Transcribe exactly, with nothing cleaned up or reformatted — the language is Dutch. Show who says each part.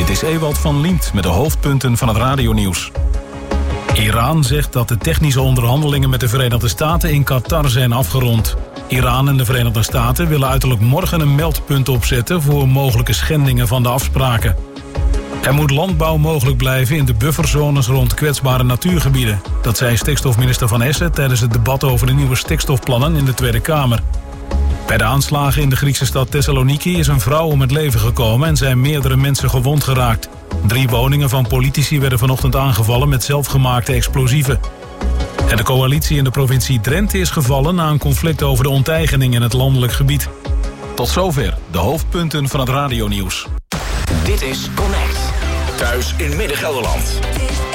Speaker 1: Dit is Ewald van Liemt met de hoofdpunten van het radionieuws. Iran zegt dat de technische onderhandelingen met de Verenigde Staten in Qatar zijn afgerond. Iran en de Verenigde Staten willen uiterlijk morgen een meldpunt opzetten voor mogelijke schendingen van de afspraken. Er moet landbouw mogelijk blijven in de bufferzones rond kwetsbare natuurgebieden. Dat zei stikstofminister Van Essen tijdens het debat over de nieuwe stikstofplannen in de Tweede Kamer. Bij de aanslagen in de Griekse stad Thessaloniki is een vrouw om het leven gekomen en zijn meerdere mensen gewond geraakt. Drie woningen van politici werden vanochtend aangevallen met zelfgemaakte explosieven. En de coalitie in de provincie Drenthe is gevallen na een conflict over de onteigening in het landelijk gebied. Tot zover de hoofdpunten van het radionieuws.
Speaker 2: Dit is Connect.
Speaker 3: Thuis in Midden-Gelderland.